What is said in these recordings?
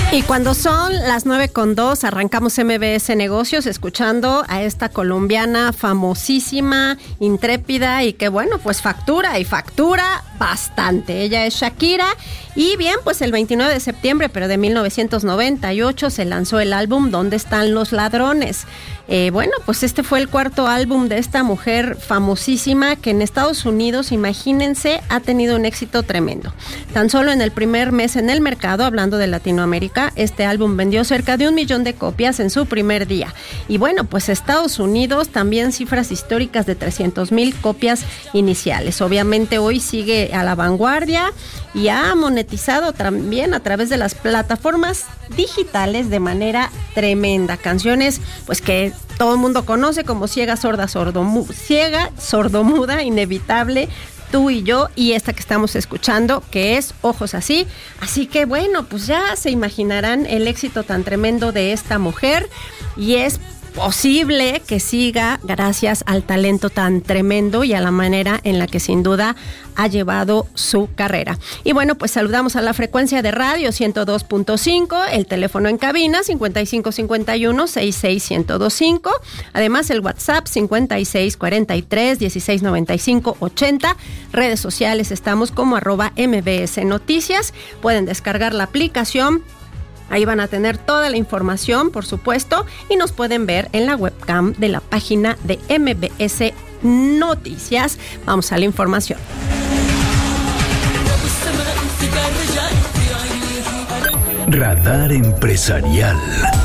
Y cuando son las 9:02, arrancamos MBS Negocios escuchando a esta colombiana famosísima, intrépida y que bueno, pues factura bastante. Ella es Shakira y bien, pues el 29 de septiembre, pero de 1998, se lanzó el álbum ¿Dónde están los ladrones? Bueno, pues este fue el cuarto álbum de esta mujer famosísima que en Estados Unidos, imagínense, ha tenido un éxito tremendo. Tan solo en el primer mes en el mercado, hablando de Latinoamérica, este álbum vendió cerca de 1 millón de copias en su primer día. Y bueno, pues Estados Unidos también cifras históricas de 300,000 copias iniciales. Obviamente hoy sigue a la vanguardia y ha monetizado también a través de las plataformas digitales de manera tremenda. Canciones pues que todo el mundo conoce como Ciega, Sorda, Sordomuda, Inevitable, Tú y Yo, y esta que estamos escuchando, que es Ojos Así. Así que bueno, pues ya se imaginarán el éxito tan tremendo de esta mujer, y es posible que siga gracias al talento tan tremendo y a la manera en la que sin duda ha llevado su carrera. Y bueno, pues saludamos a la frecuencia de radio 102.5, el teléfono en cabina 5551-66125, además el WhatsApp 5643-169580, redes sociales estamos como @MBS Noticias, pueden descargar la aplicación. Ahí van a tener toda la información, por supuesto, y nos pueden ver en la webcam de la página de MBS Noticias. Vamos a la información. Radar Empresarial.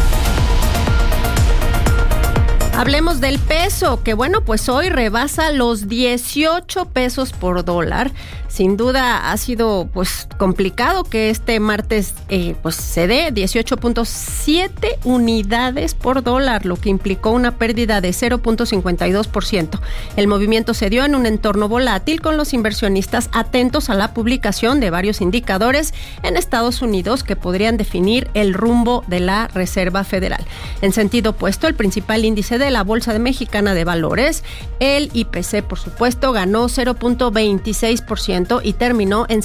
Hablemos del peso, que bueno, pues hoy rebasa los 18 pesos por dólar. Sin duda ha sido pues complicado que este martes pues se dé 18.7 unidades por dólar, lo que implicó una pérdida de 0.52%. El movimiento se dio en un entorno volátil, con los inversionistas atentos a la publicación de varios indicadores en Estados Unidos que podrían definir el rumbo de la Reserva Federal. En sentido opuesto, el principal índice de la Bolsa Mexicana de Valores, el IPC, por supuesto, ganó 0.26% y terminó en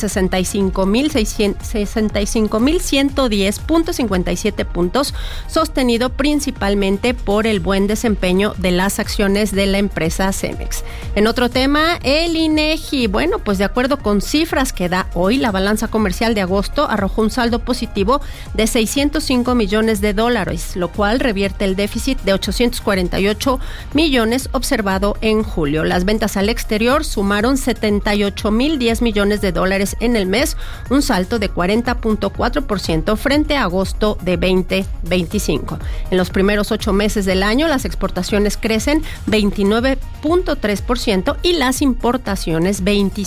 65,110.57 puntos, sostenido principalmente por el buen desempeño de las acciones de la empresa Cemex. En otro tema, el INEGI, bueno, pues de acuerdo con cifras que da hoy, la balanza comercial de agosto arrojó un saldo positivo de $605 millones, lo cual revierte el déficit de 848 millones observado en julio. Las ventas al exterior sumaron 78,010 millones de dólares en el mes, un salto de 40.4% frente a agosto de 2025. En los primeros 8 meses del año, las exportaciones crecen 29.3% y las importaciones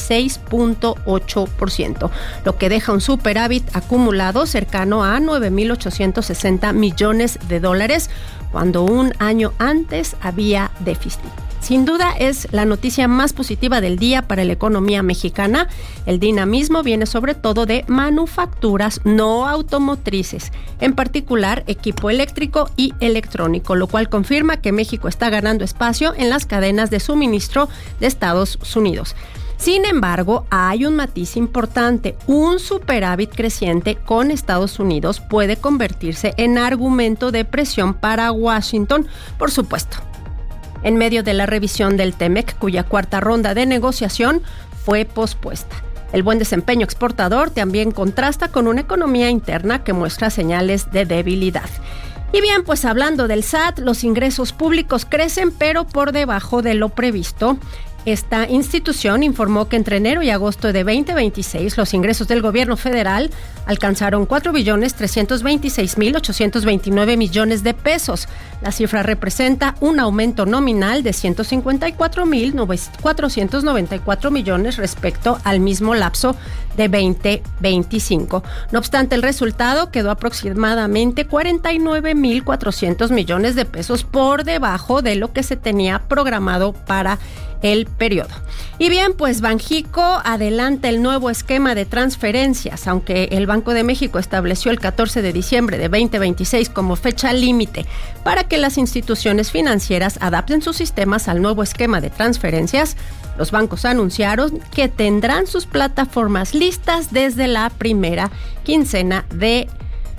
26.8%, lo que deja un superávit acumulado cercano a 9,860 millones de dólares, cuando un año antes había déficit. Sin duda es la noticia más positiva del día para la economía mexicana. El dinamismo viene sobre todo de manufacturas no automotrices, en particular equipo eléctrico y electrónico, lo cual confirma que México está ganando espacio en las cadenas de suministro de Estados Unidos. Sin embargo, hay un matiz importante. Un superávit creciente con Estados Unidos puede convertirse en argumento de presión para Washington, por supuesto, en medio de la revisión del TEMEC, cuya cuarta ronda de negociación fue pospuesta. El buen desempeño exportador también contrasta con una economía interna que muestra señales de debilidad. Y bien, pues hablando del SAT, los ingresos públicos crecen, pero por debajo de lo previsto. Esta institución informó que entre enero y agosto de 2026 los ingresos del gobierno federal alcanzaron 4,326,829 millones de pesos. La cifra representa un aumento nominal de 154,494 millones respecto al mismo lapso de 2025. No obstante, el resultado quedó aproximadamente 49,400 millones de pesos por debajo de lo que se tenía programado para el periodo. Y bien, pues Banjico adelanta el nuevo esquema de transferencias, aunque el Banco de México estableció el 14 de diciembre de 2026 como fecha límite para que las instituciones financieras adapten sus sistemas al nuevo esquema de transferencias. Los bancos anunciaron que tendrán sus plataformas listas desde la primera quincena de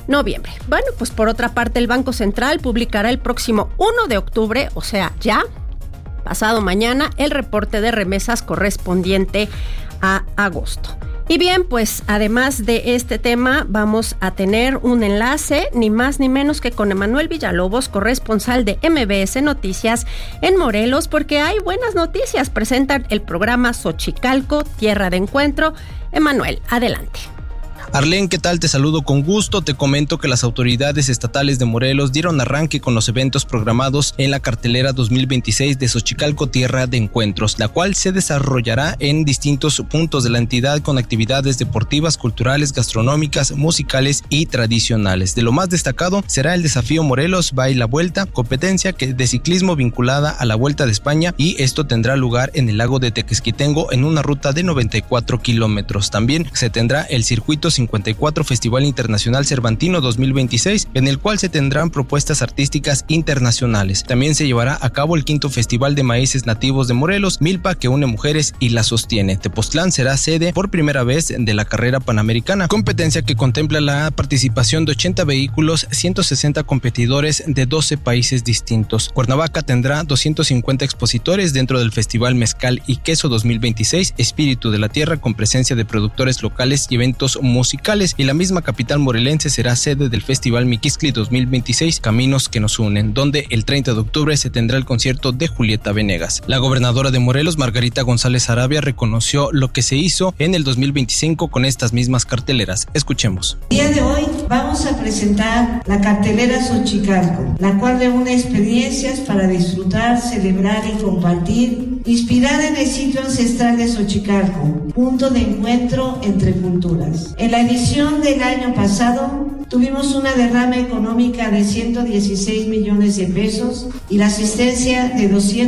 noviembre. Bueno, pues por otra parte, el Banco Central publicará el próximo 1 de octubre, o sea, ya pasado mañana, el reporte de remesas correspondiente a agosto. Y bien, pues además de este tema vamos a tener un enlace ni más ni menos que con Emanuel Villalobos, corresponsal de MBS Noticias en Morelos, porque hay buenas noticias. Presentan el programa Xochicalco, Tierra de Encuentro. Emanuel, adelante. Arlene, ¿qué tal? Te saludo con gusto. Te comento que las autoridades estatales de Morelos dieron arranque con los eventos programados en la cartelera 2026 de Xochicalco Tierra de Encuentros, la cual se desarrollará en distintos puntos de la entidad con actividades deportivas, culturales, gastronómicas, musicales y tradicionales. De lo más destacado será el desafío Morelos Va y la Vuelta, competencia de ciclismo vinculada a la Vuelta de España, y esto tendrá lugar en el lago de Tequesquitengo en una ruta de 94 kilómetros. También se tendrá el circuito 54 Festival Internacional Cervantino 2026, en el cual se tendrán propuestas artísticas internacionales. También se llevará a cabo el 5º Festival de Maíces Nativos de Morelos, Milpa, que une mujeres y las sostiene. Tepoztlán será sede por primera vez de la carrera panamericana, competencia que contempla la participación de 80 vehículos, 160 competidores de 12 países distintos. Cuernavaca tendrá 250 expositores dentro del Festival Mezcal y Queso 2026, Espíritu de la Tierra, con presencia de productores locales y eventos musicales, y la misma capital morelense será sede del Festival Miquiscli 2026, Caminos que nos unen, donde el 30 de octubre se tendrá el concierto de Julieta Venegas. La gobernadora de Morelos, Margarita González Arabia, reconoció lo que se hizo en el 2025 con estas mismas carteleras. Escuchemos. El día de hoy vamos a presentar la cartelera Xochicalco, la cual reúne experiencias para disfrutar, celebrar y compartir, inspirada en el sitio ancestral de Xochicalco, punto de encuentro entre culturas. En la edición del año pasado tuvimos una derrama económica de 116 millones de pesos y la asistencia de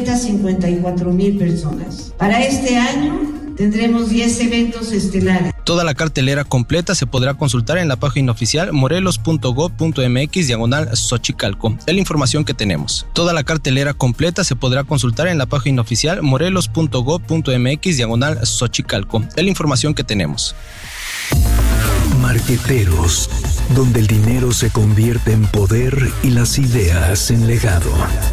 254,000 personas. Para este año tendremos 10 eventos estelares. Toda la cartelera completa se podrá consultar en la página oficial morelos.gov.mx/Xochicalco. Es la información que tenemos. Toda la cartelera completa se podrá consultar en la página oficial morelos.gov.mx/Xochicalco. Es la información que tenemos. Marqueteros, donde el dinero se convierte en poder y las ideas en legado.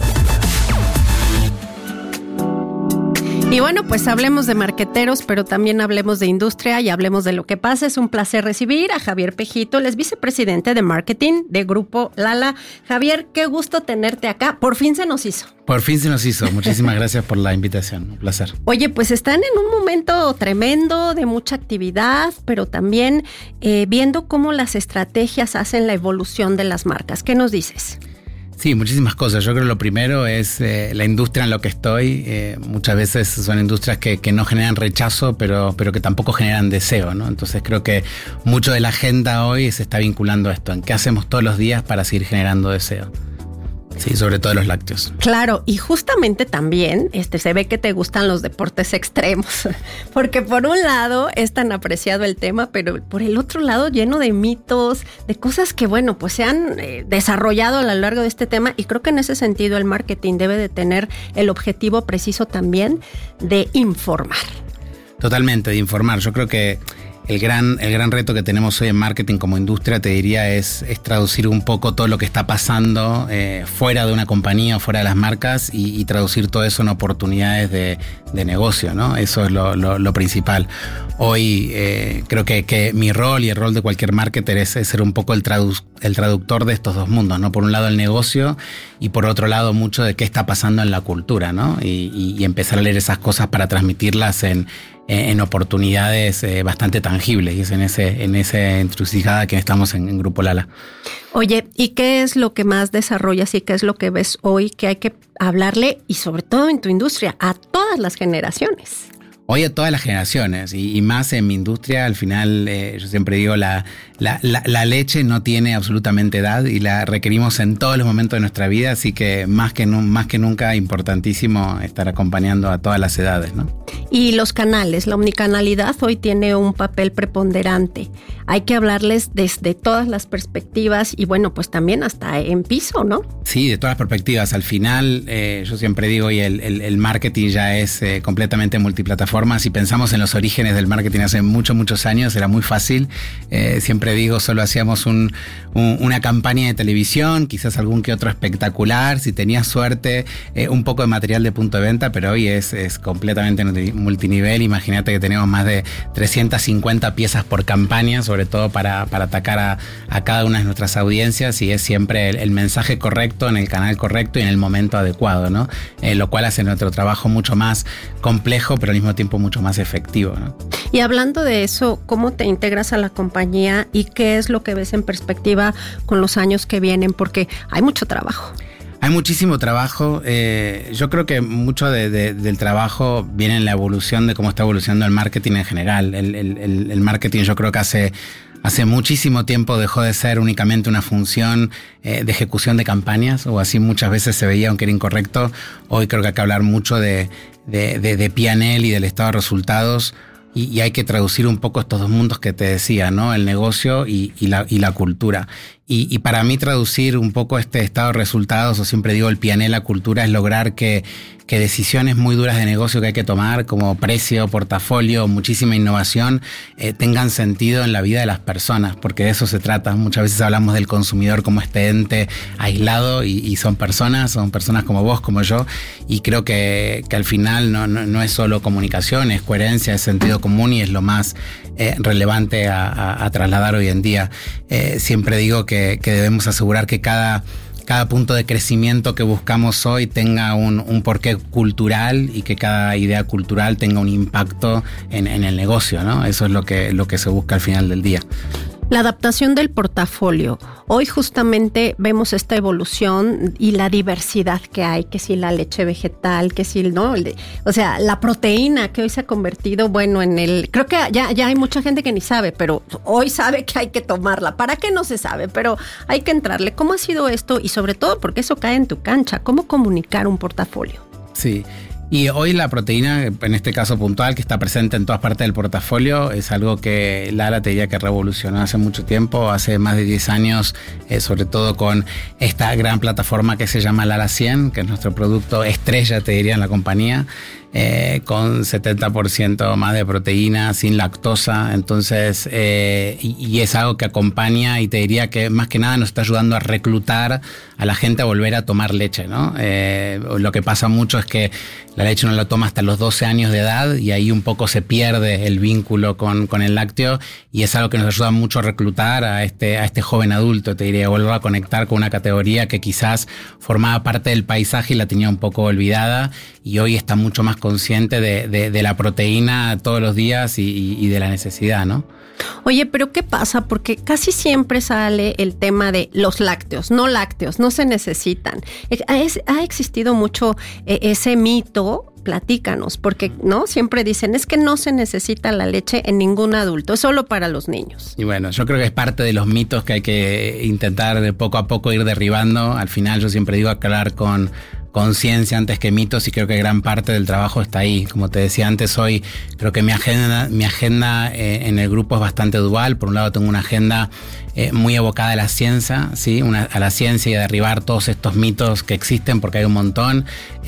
Y bueno, pues hablemos de marqueteros, pero también hablemos de industria y hablemos de lo que pasa. Es un placer recibir a Javier Pejito, él es vicepresidente de marketing de Grupo Lala. Javier, qué gusto tenerte acá. Por fin se nos hizo. Por fin se nos hizo. Muchísimas gracias por la invitación. Un placer. Oye, pues están en un momento tremendo de mucha actividad, pero también viendo cómo las estrategias hacen la evolución de las marcas. ¿Qué nos dices? Sí, muchísimas cosas. Yo creo que lo primero es la industria en la que estoy. Muchas veces son industrias que no generan rechazo, pero que tampoco generan deseo, ¿no? Entonces creo que mucho de la agenda hoy se está vinculando a esto, en qué hacemos todos los días para seguir generando deseo. Sí, sobre todo los lácteos. Claro, y justamente también se ve que te gustan los deportes extremos, porque por un lado es tan apreciado el tema, pero por el otro lado lleno de mitos, de cosas que, bueno, pues se han desarrollado a lo largo de este tema, y creo que en ese sentido el marketing debe de tener el objetivo preciso también de informar. Totalmente, de informar. Yo creo que el gran reto que tenemos hoy en marketing como industria, te diría, es traducir un poco todo lo que está pasando fuera de una compañía, fuera de las marcas, y traducir todo eso en oportunidades de negocio, ¿no? Eso es lo principal. Hoy creo que mi rol y el rol de cualquier marketer es ser un poco el traductor de estos dos mundos, ¿no? Por un lado el negocio y por otro lado mucho de qué está pasando en la cultura, ¿no? Y empezar a leer esas cosas para transmitirlas en oportunidades bastante tangibles, y es en esa encrucijada que estamos en Grupo Lala. Oye, ¿y qué es lo que más desarrollas y qué es lo que ves hoy que hay que hablarle, y sobre todo en tu industria, a todas las generaciones? Hoy a todas las generaciones, y más en mi industria. Al final, yo siempre digo, la leche no tiene absolutamente edad y la requerimos en todos los momentos de nuestra vida, así que más que nunca importantísimo estar acompañando a todas las edades, ¿no? Y los canales, la omnicanalidad hoy tiene un papel preponderante. hay que hablarles desde todas las perspectivas y bueno, pues también hasta en piso, ¿no? Sí, de todas las perspectivas. Al final, yo siempre digo, y el marketing ya es completamente multiplataforma. Si pensamos en los orígenes del marketing hace muchos años, era muy fácil. Siempre digo, solo hacíamos una campaña de televisión, quizás algún que otro espectacular, si tenías suerte, un poco de material de punto de venta, pero hoy es completamente multinivel. Imagínate que tenemos más de 350 piezas por campaña, sobre todo para atacar a cada una de nuestras audiencias, y es siempre el mensaje correcto, en el canal correcto y en el momento adecuado, ¿no? Lo cual hace nuestro trabajo mucho más complejo, pero al mismo tiempo mucho más efectivo, ¿no? Y hablando de eso, ¿cómo te integras a la compañía y qué es lo que ves en perspectiva con los años que vienen? Porque hay mucho trabajo. Hay muchísimo trabajo. Yo creo que mucho del trabajo viene en la evolución de cómo está evolucionando el marketing en general. El marketing, yo creo que hace muchísimo tiempo dejó de ser únicamente una función de ejecución de campañas, o así muchas veces se veía, aunque era incorrecto. Hoy creo que hay que hablar mucho de P&L y del estado de resultados, y hay que traducir un poco estos dos mundos que te decía, ¿no? El negocio y la cultura. Y para mí traducir un poco este estado de resultados, o siempre digo el P&L, la cultura, es lograr que decisiones muy duras de negocio que hay que tomar, como precio, portafolio, muchísima innovación, tengan sentido en la vida de las personas, porque de eso se trata. Muchas veces hablamos del consumidor como este ente aislado, y son personas como vos, como yo, y creo que al final no es solo comunicación, es coherencia, es sentido común, y es lo más relevante a trasladar hoy en día. Siempre digo que debemos asegurar que cada punto de crecimiento que buscamos hoy tenga un porqué cultural, y que cada idea cultural tenga un impacto en el negocio, ¿no? Eso es lo que se busca al final del día. La adaptación del portafolio. Hoy justamente vemos esta evolución y la diversidad que hay, que si la leche vegetal, que si no, o sea, la proteína que hoy se ha convertido, bueno, creo que ya hay mucha gente que ni sabe, pero hoy sabe que hay que tomarla. ¿Para qué no se sabe? Pero hay que entrarle. ¿Cómo ha sido esto? Y sobre todo porque eso cae en tu cancha. ¿Cómo comunicar un portafolio? Sí. Y hoy la proteína, en este caso puntual, que está presente en todas partes del portafolio, es algo que Lala te diría que revolucionó hace mucho tiempo, hace más de 10 años, sobre todo con esta gran plataforma que se llama Lala 100, que es nuestro producto estrella, te diría, en la compañía. Con 70% más de proteína, sin lactosa. Entonces, y es algo que acompaña, y te diría que más que nada nos está ayudando a reclutar a la gente a volver a tomar leche, ¿no? Lo que pasa mucho es que la leche no la toma hasta los 12 años de edad, y ahí un poco se pierde el vínculo con el lácteo, y es algo que nos ayuda mucho a reclutar a este joven adulto, te diría, volver a conectar con una categoría que quizás formaba parte del paisaje y la tenía un poco olvidada, y hoy está mucho más consciente de la proteína todos los días y de la necesidad, ¿no? Oye, pero ¿qué pasa? Porque casi siempre sale el tema de los lácteos no se necesitan. Ha existido mucho ese mito. Platícanos, porque no siempre dicen es que no se necesita la leche en ningún adulto, es solo para los niños. Y bueno, yo creo que es parte de los mitos que hay que intentar de poco a poco ir derribando. Al final yo siempre digo aclarar con ciencia antes que mitos, y creo que gran parte del trabajo está ahí. Como te decía antes, hoy creo que mi agenda en el grupo es bastante dual. Por un lado tengo una agenda muy evocada a la ciencia, ¿sí? A la ciencia, y a derribar todos estos mitos que existen, porque hay un montón,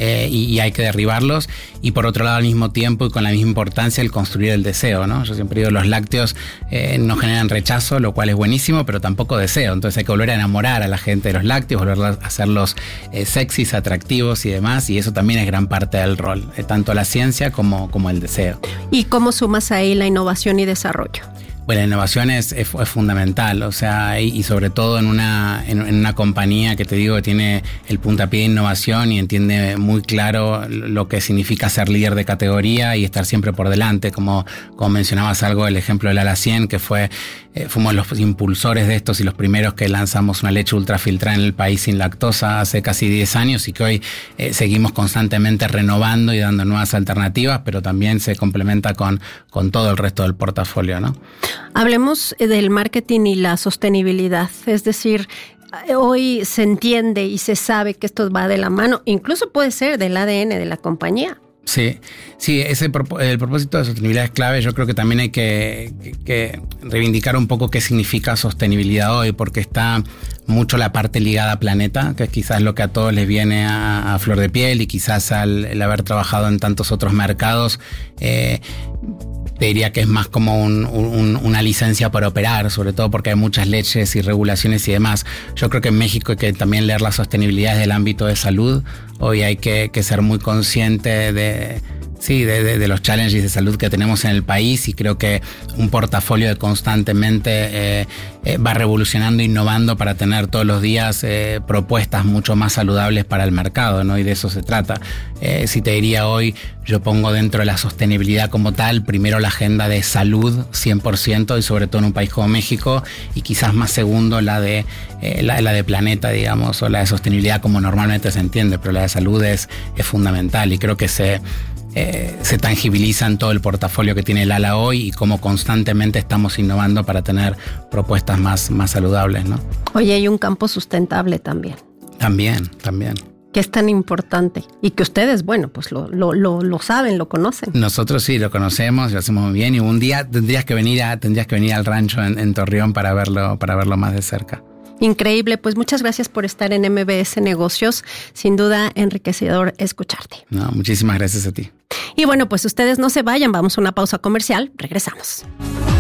y hay que derribarlos. Y por otro lado, al mismo tiempo y con la misma importancia, el construir el deseo, ¿no? Yo siempre digo, los lácteos no generan rechazo, lo cual es buenísimo, pero tampoco deseo. Entonces hay que volver a enamorar a la gente de los lácteos, volver a hacerlos sexys, atractivos y demás, y eso también es gran parte del rol, tanto la ciencia como el deseo. ¿Y cómo sumas ahí la innovación y desarrollo? Bueno, la innovación es fundamental, o sea, y sobre todo en una compañía que te digo que tiene el puntapié de innovación y entiende muy claro lo que significa ser líder de categoría y estar siempre por delante, como mencionabas algo, el ejemplo de Lala 100, que fuimos los impulsores de estos y los primeros que lanzamos una leche ultrafiltrada en el país sin lactosa hace casi 10 años, y que hoy seguimos constantemente renovando y dando nuevas alternativas, pero también se complementa con todo el resto del portafolio, ¿no? Hablemos del marketing y la sostenibilidad, es decir, hoy se entiende y se sabe que esto va de la mano, incluso puede ser del ADN de la compañía. Sí, el propósito de sostenibilidad es clave. Yo creo que también hay que reivindicar un poco qué significa sostenibilidad hoy, porque está mucho la parte ligada a planeta, que es quizás lo que a todos les viene a flor de piel, y quizás el haber trabajado en tantos otros mercados, te diría que es más como una licencia para operar, sobre todo porque hay muchas leyes y regulaciones y demás. Yo creo que en México hay que también leer la sostenibilidad desde el ámbito de salud. Hoy hay que ser muy consciente de los challenges de salud que tenemos en el país, y creo que un portafolio de constantemente va revolucionando, innovando para tener todos los días propuestas mucho más saludables para el mercado, ¿no? Y de eso se trata. Si te diría hoy, yo pongo dentro de la sostenibilidad como tal, primero la agenda de salud 100%, y sobre todo en un país como México, y quizás más segundo la de planeta, digamos, o la de sostenibilidad como normalmente se entiende, pero la de salud es fundamental, y creo que se tangibiliza en todo el portafolio que tiene el ALA hoy, y cómo constantemente estamos innovando para tener propuestas más saludables, ¿no? Oye, hay un campo sustentable también. También. Que es tan importante y que ustedes, bueno, pues lo saben, lo conocen. Nosotros sí lo conocemos, lo hacemos muy bien, y un día tendrías que venir al rancho en Torreón para verlo más de cerca. Increíble, pues muchas gracias por estar en MBS Negocios. Sin duda, enriquecedor escucharte. No, muchísimas gracias a ti. Y bueno, pues ustedes no se vayan, vamos a una pausa comercial, regresamos.